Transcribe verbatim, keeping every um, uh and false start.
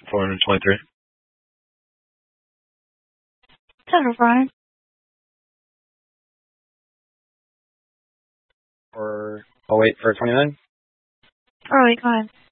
four hundred twenty-three. Total Brian. Or oh wait for twenty-nine. Oh wait, go ahead.